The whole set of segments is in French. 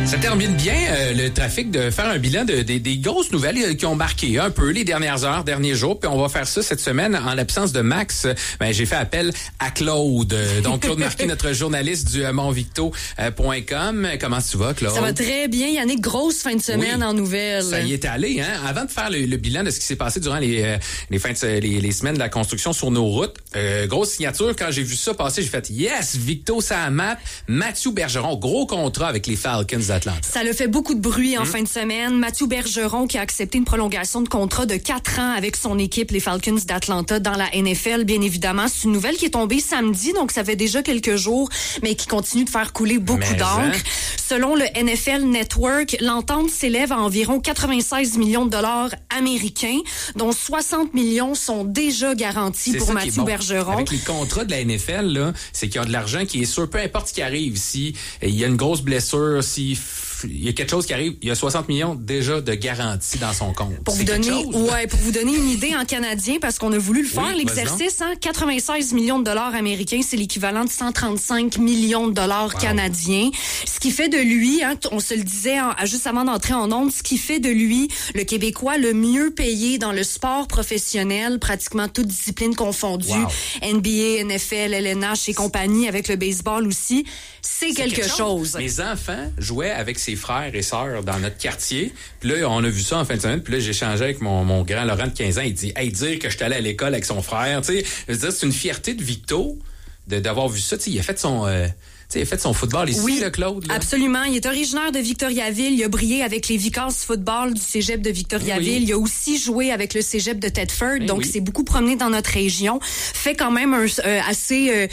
Ça termine bien le trafic de faire un bilan des grosses nouvelles qui ont marqué un peu les dernières heures, derniers jours. Puis on va faire ça cette semaine en l'absence de Max. J'ai fait appel à Claude. Donc Claude Marquis, notre journaliste du montvicto.com. Comment tu vas, Claude? Ça va très bien, Yannick. Grosse fin de semaine en nouvelles. Ça y est allé, hein? Avant de faire le bilan de ce qui s'est passé durant les semaines de la construction sur nos routes, grosse signature. Quand j'ai vu ça passer, j'ai fait yes, Victo, ça a map. Mathieu Bergeron, gros contrat avec les Falcons d'Atlanta. Ça l'a fait beaucoup de bruit en fin de semaine. Mathieu Bergeron qui a accepté une prolongation de contrat de 4 ans avec son équipe, les Falcons d'Atlanta, dans la NFL, bien évidemment. C'est une nouvelle qui est tombée samedi, donc ça fait déjà quelques jours, mais qui continue de faire couler beaucoup d'encre. Selon le NFL Network, l'entente s'élève à environ 96 millions de dollars américains, dont 60 millions sont déjà garantis pour Mathieu Bergeron. Avec les contrats de la NFL, là, c'est qu'il y a de l'argent qui est sûr, peu importe ce qui arrive. Si il y a une grosse blessure, si il y a quelque chose qui arrive, il y a 60 millions déjà de garantie dans son compte. Pour vous donner une idée en canadien, parce qu'on a voulu le faire, l'exercice, 96 millions de dollars américains, c'est l'équivalent de 135 millions de dollars canadiens. Ce qui fait de lui, on se le disait juste avant d'entrer en ondes, ce qui fait de lui le Québécois le mieux payé dans le sport professionnel, pratiquement toutes disciplines confondues, NBA, NFL, LNH et compagnie, avec le baseball aussi. C'est quelque chose. Mes enfants jouaient avec ses frères et sœurs dans notre quartier. Puis là, on a vu ça en fin de semaine. Puis là, j'échangeais avec mon grand Laurent de 15 ans. Il dit, dire que je suis allé à l'école avec son frère. Tu sais, je veux dire, c'est une fierté de Victo d'avoir vu ça. Tu sais, il a fait son football ici, là, Claude. Là. Absolument. Il est originaire de Victoriaville. Il a brillé avec les Vicars Football du cégep de Victoriaville. Il a aussi joué avec le cégep de Thetford. Donc, il s'est beaucoup promené dans notre région. Fait quand même assez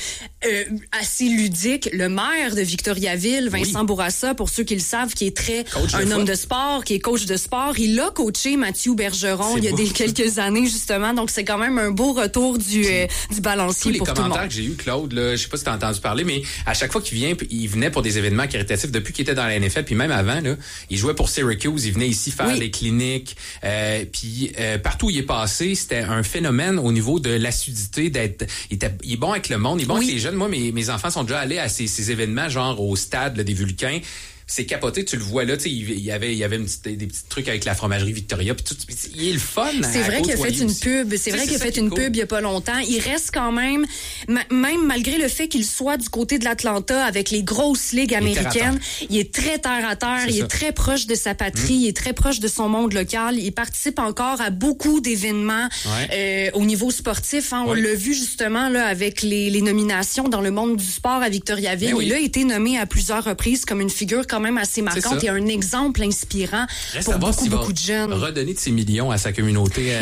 ludique. Le maire de Victoriaville, Vincent Bourassa, pour ceux qui le savent, qui est un homme de sport, qui est coach de sport. Il a coaché Mathieu Bergeron il y a quelques années, justement. Donc, c'est quand même un beau retour du balancier pour tout le monde. Les commentaires que j'ai eu, Claude, là, je sais pas si t'as entendu parler, mais à chaque fois il venait pour des événements caritatifs depuis qu'il était dans la NFL, puis même avant, là, il jouait pour Syracuse, il venait ici faire les cliniques, puis partout où il est passé, c'était un phénomène au niveau de l'assiduité il est bon avec le monde, il est bon avec les jeunes. Moi, mes enfants sont déjà allés à ces événements, genre au stade là, des Vulcains. C'est capoté, tu le vois là, tu sais, il y avait des petits trucs avec la fromagerie Victoria, puis tout, il est le fun. C'est vrai qu'il a fait une pub, il y a pas longtemps. Il reste quand même malgré le fait qu'il soit du côté de l'Atlanta avec les grosses ligues américaines, il est très terre à terre, est très proche de sa patrie, il est très proche de son monde local, il participe encore à beaucoup d'événements au niveau sportif. On l'a vu justement là avec les nominations dans le monde du sport à Victoriaville. Il a été nommé à plusieurs reprises comme une figure quand même assez marquante et un exemple inspirant pour beaucoup de jeunes. Redonner de ses millions à sa communauté.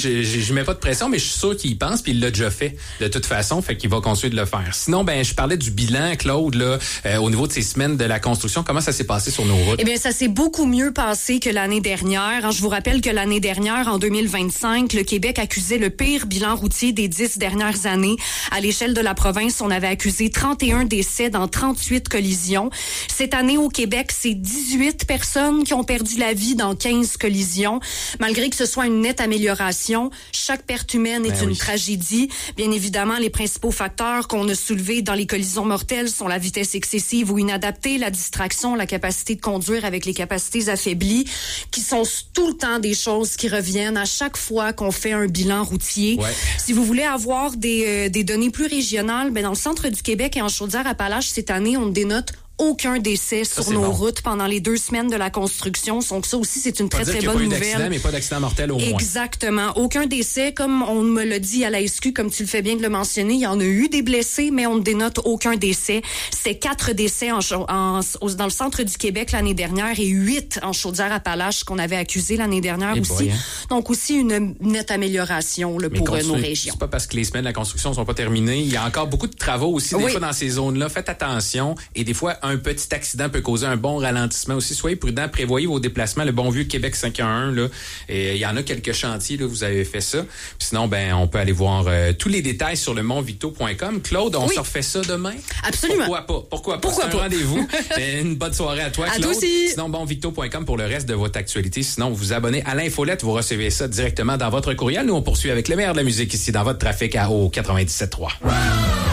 Je mets pas de pression, mais je suis sûr qu'il y pense, puis il l'a déjà fait de toute façon, fait qu'il va continuer de le faire. Sinon, je parlais du bilan, Claude, là, au niveau de ces semaines de la construction. Comment ça s'est passé sur nos routes? Eh bien, ça s'est beaucoup mieux passé que l'année dernière. Je vous rappelle que l'année dernière, en 2025, le Québec accusait le pire bilan routier des 10 dernières années. À l'échelle de la province, on avait accusé 31 décès dans 38 collisions. Cette année, au Québec, c'est 18 personnes qui ont perdu la vie dans 15 collisions. Malgré que ce soit une nette amélioration, chaque perte humaine est une tragédie. Bien évidemment, les principaux facteurs qu'on a soulevés dans les collisions mortelles sont la vitesse excessive ou inadaptée, la distraction, la capacité de conduire avec les capacités affaiblies, qui sont tout le temps des choses qui reviennent à chaque fois qu'on fait un bilan routier. Si vous voulez avoir des données plus régionales, dans le centre du Québec et en Chaudière-Appalaches, cette année, on dénote aucun décès sur nos routes pendant les 2 semaines de la construction. Donc ça aussi, c'est une très bonne nouvelle. D'accident, mais pas d'accident mortel au moins. Exactement. Aucun décès, comme on me l'a dit à la SQ, comme tu le fais bien de le mentionner, il y en a eu des blessés, mais on ne dénote aucun décès. C'est 4 décès dans le centre du Québec l'année dernière et 8 en Chaudière-Appalaches qu'on avait accusé l'année dernière aussi. Donc aussi une nette amélioration pour nos régions. C'est pas parce que les semaines de la construction sont pas terminées. Il y a encore beaucoup de travaux aussi, des fois dans ces zones-là. Faites attention. Et des fois, un petit accident peut causer un bon ralentissement aussi. Soyez prudents, prévoyez vos déplacements. Le bon vieux Québec 511, là. Et il y en a quelques chantiers, là, vous avez fait ça. Puis sinon, on peut aller voir tous les détails sur le montvicto.com. Claude, on se refait ça demain? Absolument. Pourquoi pas? C'est un rendez-vous. Une bonne soirée à toi, Claude. À toi aussi. Sinon, montvicto.com pour le reste de votre actualité. Sinon, vous vous abonnez à l'infolette, vous recevez ça directement dans votre courriel. Nous, on poursuit avec le meilleur de la musique ici dans votre trafic au 97.3.